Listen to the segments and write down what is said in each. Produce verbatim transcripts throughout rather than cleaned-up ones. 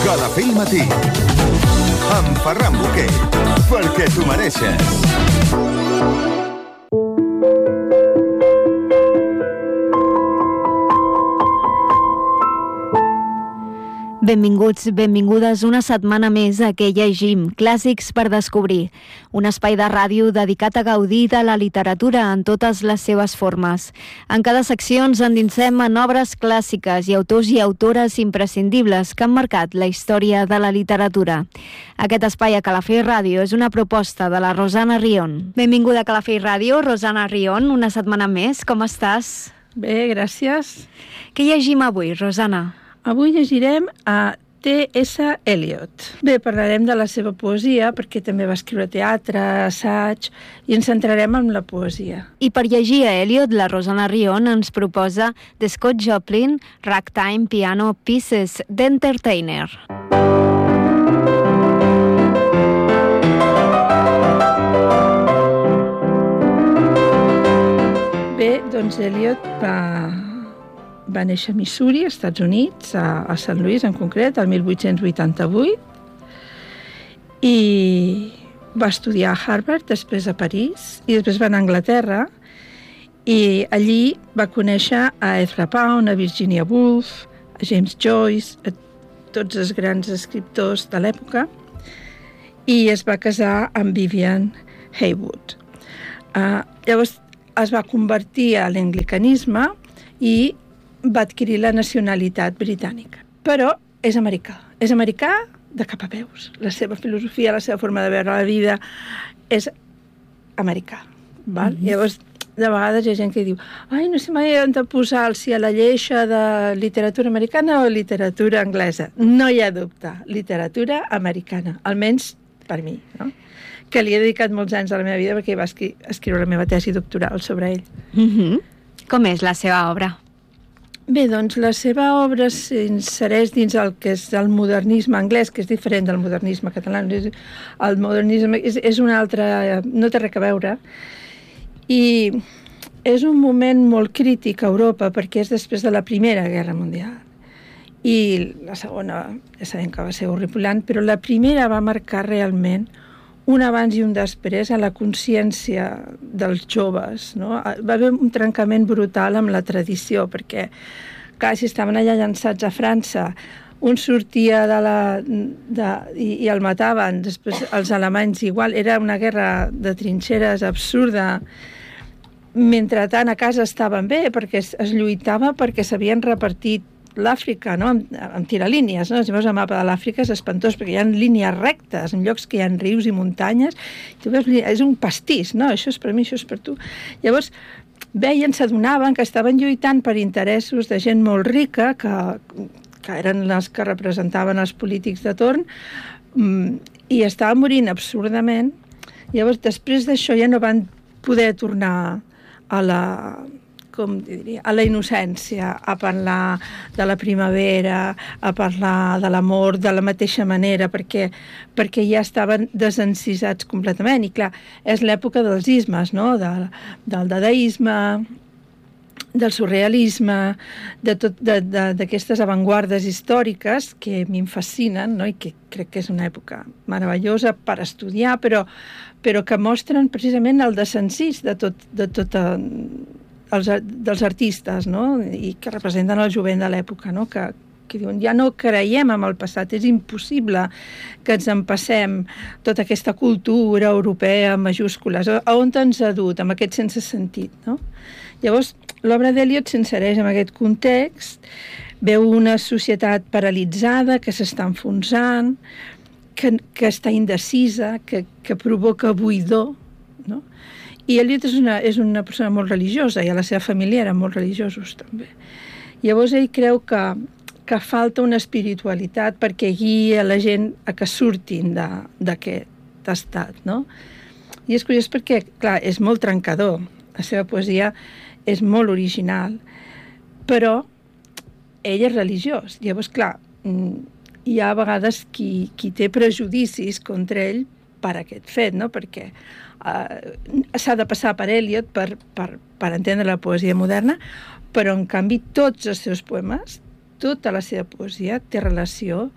Calafell Matí, amb Ferran Boquer, perquè t'ho mereixes. Benvinguts, benvingudes una setmana més a Què llegim, clàssics per descobrir. Un espai de ràdio dedicat a gaudir de la literatura en totes les seves formes. En cada secció ens endinsem en obres clàssiques i autors i autores imprescindibles que han marcat la història de la literatura. Aquest espai a Calafell Ràdio és una proposta de la Rosana Rion. Benvinguda a Calafell Ràdio, Rosana Rion, una setmana més. Com estàs? Bé, gràcies. Què llegim avui, Rosana? Avui llegirem a T S Eliot. Bé, parlarem de la seva poesia, perquè també va escriure teatre, assaig, i ens centrarem en la poesia. I per llegir a Eliot, la Rosana Rion ens proposa The Scott Joplin Ragtime Piano Pieces d'Entertainer. Bé, doncs Eliot va... Va néixer a Missouri, Estats Units, a, a Saint Louis en concret, el mil vuit-cents vuitanta-vuit, i va estudiar a Harvard, després a París, i després va anar a Anglaterra, i allí va conèixer a Ezra Pound, a Virginia Woolf, a James Joyce, a tots els grans escriptors de l'època, i es va casar amb Vivian Haywood. Uh, llavors es va convertir a l'anglicanisme i va adquirir la nacionalitat britànica. Però és americà. És americà de cap a peus. La seva filosofia, la seva forma de veure la vida és americà. Val? Mm-hmm. Llavors, de vegades hi ha gent que diu ai, no sé mai on de posar si a la lleixa de literatura americana o literatura anglesa. No hi ha dubte. Literatura americana. Almenys per mi, no? Que li he dedicat molts anys a la meva vida perquè va escriure la meva tesi doctoral sobre ell. Mm-hmm. Com és la seva obra? Bé, doncs la seva obra s'insereix dins el que és el modernisme anglès, que és diferent del modernisme català. El modernisme és, és un altre... no té res a veure. I és un moment molt crític a Europa perquè és després de la Primera Guerra Mundial. I la segona, ja sabem que va ser horripilant, però la primera va marcar realment un abans i un després a la consciència dels joves, no? Va haver un trencament brutal amb la tradició, perquè, clar, si estaven allà llançats a França, un sortia de la... De, i, i el mataven, després els alemanys igual, era una guerra de trinxeres absurda. Mentrestant, a casa estaven bé, perquè es, es lluitava perquè s'havien repartit l'Àfrica, no? amb, amb tiralínies, no? Si veus el mapa de l'Àfrica és espantós perquè hi ha línies rectes en llocs que hi ha rius i muntanyes, tu veus, és un pastís, no? Això és per mi, això és per tu. Llavors veien, s'adonaven que estaven lluitant per interessos de gent molt rica, que, que eren les que representaven els polítics de torn, i estaven morint absurdament. Llavors després d'això ja no van poder tornar a la... com diria, a la innocència, a parlar de la primavera, a parlar de l'amor de la mateixa manera, perquè, perquè ja estaven desencisats completament. I clar, és l'època dels ismes, no? De, del dadaisme, del surrealisme, de tot, de, de, d'aquestes avantguardes històriques que a mi em fascinen, no? I que crec que és una època meravellosa per estudiar, però, però que mostren precisament el desencís de tot, de tota... Els, dels artistes, no? I que representen el jovent de l'època, no? que, que diuen, ja no creiem en el passat, és impossible que ens empassem tota aquesta cultura europea en majúscules. A on ens ha dut, amb aquest sense sentit, no? Llavors, l'obra d'Eliot s'insereix en aquest context, veu una societat paralitzada que s'està enfonsant, que, que està indecisa, que, que provoca buidor, no? I Eliot és una, és una persona molt religiosa, i a la seva família eren molt religiosos, també. Llavors ell creu que, que falta una espiritualitat perquè guia la gent a que surtin de, d'aquest estat, no? I és curiós perquè, clar, és molt trencador. La seva poesia és molt original, però ell és religiós. Llavors, clar, hi ha a vegades qui, qui té prejudicis contra ell per aquest fet, no? Perquè Uh, s'ha de passar per Eliot per, per, per entendre la poesia moderna, però en canvi tots els seus poemes, tota la seva poesia té relació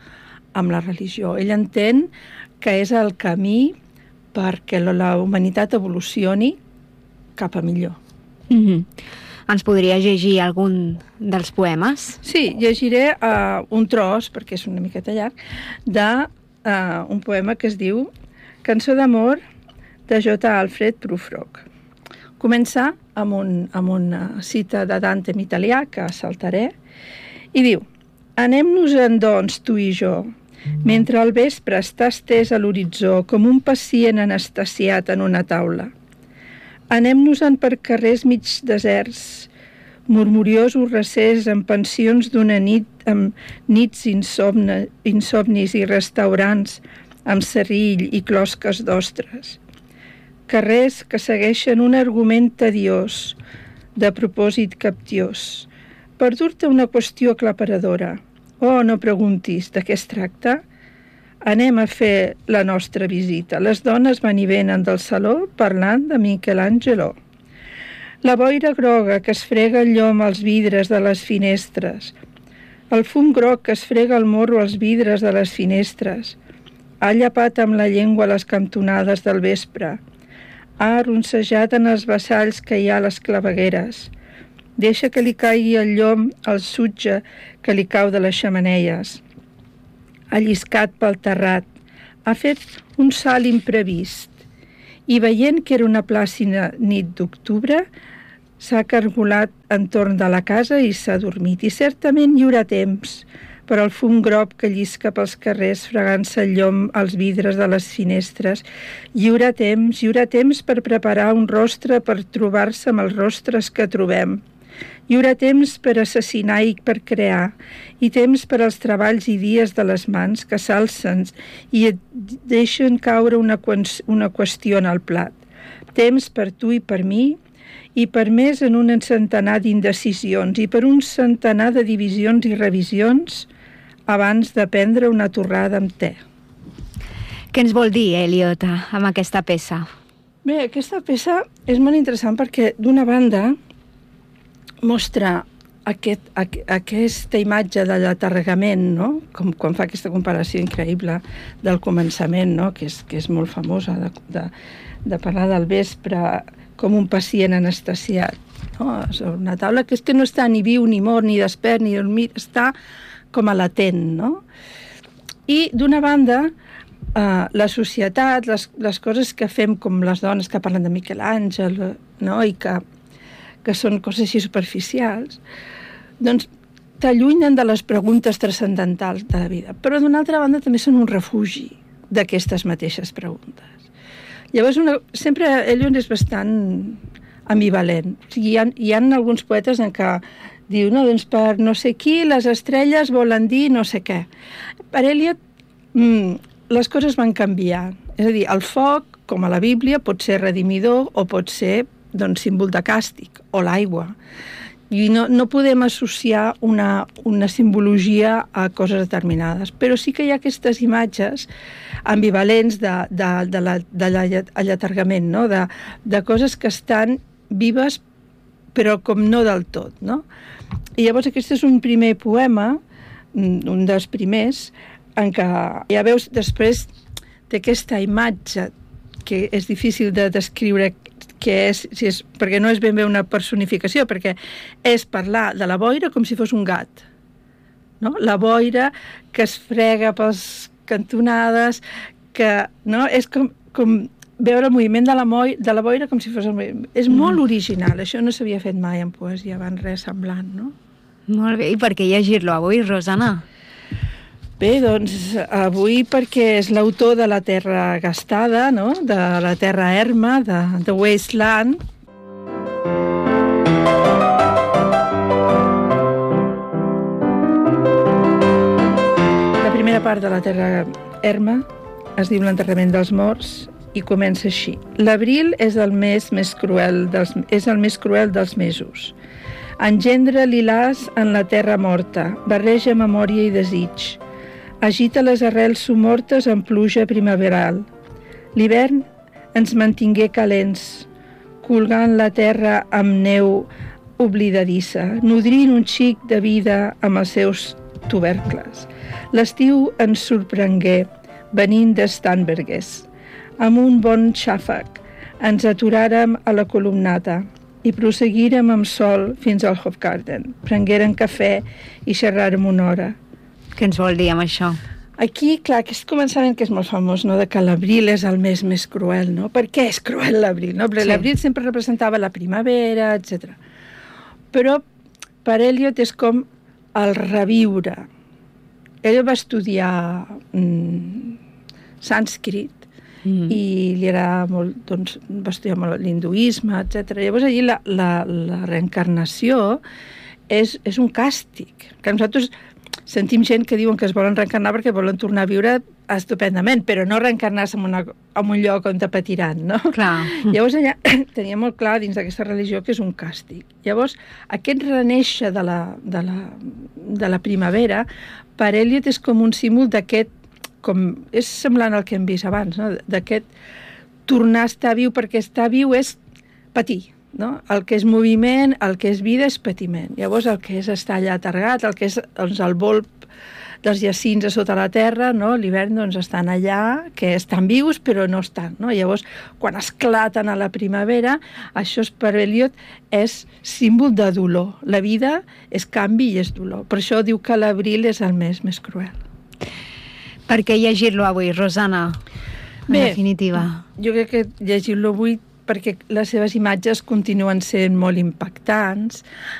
amb la religió. Ell entén que és el camí perquè la humanitat evolucioni cap a millor. Mm-hmm. Ens podria llegir algun dels poemes? Sí, llegiré uh, un tros, perquè és una miqueta llarg, d'un uh, poema que es diu Cançó d'amor de J. Alfred Prufrock. Comença amb, un, amb una cita de Dante en italià, que saltaré, i diu: Anem-nos-en, doncs, tu i jo, mentre el vespre està estès a l'horitzó com un pacient anestesiat en una taula. Anem-nos-en per carrers mig deserts, murmuriosos recers amb pensions d'una nit, amb nits insomne, insomnis i restaurants amb serrill i closques d'ostres. Carrers que segueixen un argument tediós, de propòsit captiós, per dur-te una qüestió aclaparadora. Oh, no preguntis de què es tracta? Anem a fer la nostra visita. Les dones van i venen del saló parlant de Michelangelo. La boira groga que es frega el llom als vidres de les finestres. El fum groc que es frega el morro als vidres de les finestres. Ha llapat amb la llengua les cantonades del vespre. Ha arroncejat en els vassalls que hi ha a les clavegueres. Deixa que li caigui el llom al sutge que li cau de les xemeneies. Ha lliscat pel terrat. Ha fet un salt imprevist. I veient que era una plàcida nit d'octubre, s'ha cargolat entorn de la casa i s'ha dormit. I certament hi haurà temps per al fum groc que llisca pels carrers fregant-se el llom als vidres de les finestres. Hi haurà temps, hi haurà temps per preparar un rostre per trobar-se amb els rostres que trobem. Hi haurà temps per assassinar i per crear, i temps per als treballs i dies de les mans que s'alcen i et deixen caure una, una qüestió en el plat. Temps per tu i per mi, i per més en un centenar d'indecisions, i per un centenar de divisions i revisions, abans de prendre una torrada amb te. Què ens vol dir, Eliot, amb aquesta peça? Bé, aquesta peça és molt interessant perquè, d'una banda, mostra aquest, aqu aquesta imatge de l'atargament, no? Com quan fa aquesta comparació increïble del començament, no? que, és, que és molt famosa, de, de, de parlar del vespre com un pacient anestesiat. No? Sobre una taula que és que no està ni viu, ni mort, ni despert, ni dormit, està com a latent, no? I, d'una banda, eh, la societat, les, les coses que fem, com les dones que parlen de Miquel Àngel, no? I que que són coses així superficials, doncs t'allunyen de les preguntes transcendentals de la vida. Però d'una altra banda també són un refugi d'aquestes mateixes preguntes. Llavors, una, sempre Eliot és bastant ambivalent. O sigui, hi ha, hi ha alguns poetes en què diu, no, doncs per no sé qui les estrelles volen dir no sé què. Per Eliot mm, les coses van canviar. És a dir, el foc, com a la Bíblia, pot ser redimidor o pot ser doncs, símbol de càstig, o l'aigua. I no, no podem associar una, una simbologia a coses determinades, però sí que hi ha aquestes imatges ambivalents de, de, de, la, de l'allatargament, no? de, de coses que estan vives, però com no del tot. No? I llavors aquest és un primer poema, un dels primers, en què ja veus després d'aquesta imatge que és difícil de descriure que és, si és, perquè no és ben bé una personificació, perquè és parlar de la boira com si fos un gat. No? La boira que es frega pels cantonades, que no? És com, com veure el moviment de la, moi, de la boira com si fos el moviment. És mm. molt original, això no s'havia fet mai en poesia abans, res semblant, no? Molt bé, i per què llegir-lo avui, Rosana? Bé, doncs, avui perquè és l'autor de La terra gastada, no? De La terra erma, de The Wasteland. La primera part de La terra erma es diu L'enterrament dels morts i comença així. L'abril és el mes més cruel dels, és el més cruel dels mesos. Engendra lilàs en la terra morta, barreja memòria i desig. Agita les arrels somortes en pluja primaveral. L'hivern ens mantingué calents, colgant la terra amb neu oblidadissa, nodrint un xic de vida amb els seus tubercles. L'estiu ens sorprengué, venint de Starnberges. Amb un bon xàfec ens aturàrem a la columnata i prosseguírem amb sol fins al Hofgarten. Prenguérem cafè i xerràrem una hora. Què ens vol dir amb això? Aquí, clar, aquest començament que és molt famós, no?, de que l'abril és el mes més cruel, no? Per què és cruel l'abril? No? Perquè sí. L'abril sempre representava la primavera, etcètera. Però per Eliot és com el reviure. Ell va estudiar mm, sànscrit mm. i li agrada molt, doncs, va estudiar molt l'hinduisme, etcètera. Llavors allí la, la, la reencarnació és, és un càstig, que nosaltres sentim gent que diuen que es volen reencarnar perquè volen tornar a viure estupendament, però no reencarnar-se en, una, en un lloc on te patiran, no? Clar. Llavors allà tenia molt clar dins d'aquesta religió que és un càstig. Llavors, aquest renéixer de la, de la, de la primavera, per Eliot és com un símbol d'aquest, com és semblant al que hem vist abans, no? D'aquest tornar a estar viu, perquè estar viu és patir. No? El que és moviment, el que és vida és patiment. Llavors el que és estar allà atargat, el que és doncs, el volp dels jacins a sota la terra, no? L'hivern doncs, estan allà, que estan vius però no estan. No? Llavors quan esclaten a la primavera, això és, per Eliot és símbol de dolor. La vida és canvi i és dolor. Per això diu que l'abril és el mes més cruel. Per què llegir-lo avui, Rosana? En Bé, definitiva. Jo crec que llegir-lo avui perquè les seves imatges continuen sent molt impactants.